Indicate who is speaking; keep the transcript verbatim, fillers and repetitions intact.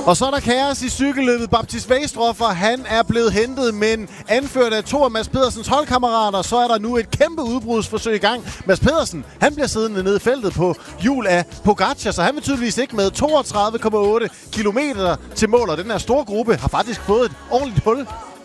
Speaker 1: Og så er der kaos i cykelløbet. Baptiste Westroffer, han er blevet hentet, men anført af to af Mads Pedersens holdkammerater, så er der nu et kæmpe udbrudsforsøg i gang. Mads Pedersen, han bliver siddende nede i feltet på hjul af Pogacar, så han vil tydeligvis ikke med toogtredive komma otte kilometer til mål, og den her store gruppe har faktisk fået et ordentligt hul.